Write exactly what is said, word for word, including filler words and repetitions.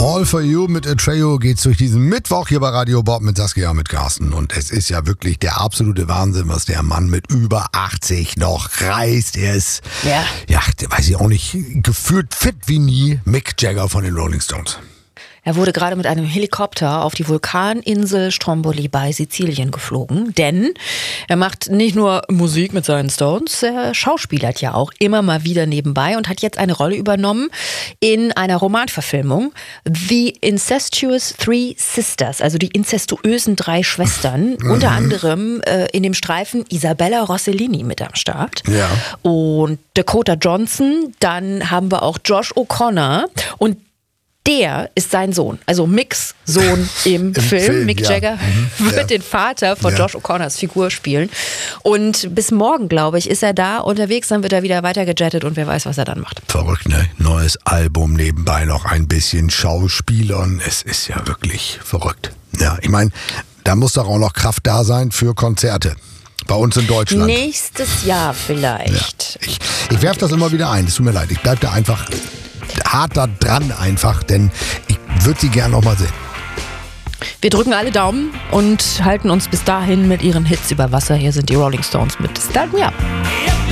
All for You mit Atreyu geht's durch diesen Mittwoch hier bei Radio Bob mit Saskia, mit Carsten. Und es ist ja wirklich der absolute Wahnsinn, was der Mann mit über achtzig noch reißt. Er ist, ja, ja, der weiß ich auch nicht, gefühlt fit wie nie, Mick Jagger von den Rolling Stones. Er wurde gerade mit einem Helikopter auf die Vulkaninsel Stromboli bei Sizilien geflogen, denn er macht nicht nur Musik mit seinen Stones, er schauspielert ja auch immer mal wieder nebenbei und hat jetzt eine Rolle übernommen in einer Romanverfilmung, The Incestuous Three Sisters, also die inzestuösen drei Schwestern, mhm. unter anderem äh, in dem Streifen Isabella Rossellini mit am Start ja. und Dakota Johnson, dann haben wir auch Josh O'Connor und der ist sein Sohn, also Micks Sohn im, Im Film. Film. Mick ja. Jagger mhm. wird ja. den Vater von ja. Josh O'Connors Figur spielen. Und bis morgen, glaube ich, ist er da unterwegs. Dann wird er wieder weitergejettet und wer weiß, was er dann macht. Verrückt, ne? Neues Album, nebenbei noch ein bisschen Schauspielern. Es ist ja wirklich verrückt. Ja, ich meine, da muss doch auch noch Kraft da sein für Konzerte. Bei uns in Deutschland. Nächstes Jahr vielleicht. Ja. Ich, ich werfe das immer wieder ein. Es tut mir leid. Ich bleib da einfach hart da dran einfach, denn ich würde sie gern noch mal sehen. Wir drücken alle Daumen und halten uns bis dahin mit ihren Hits über Wasser. Hier sind die Rolling Stones mit Start Me Up.